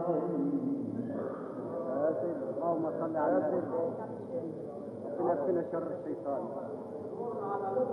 اللهم صل على النبي. ربنا يكفينا شر الشيطان.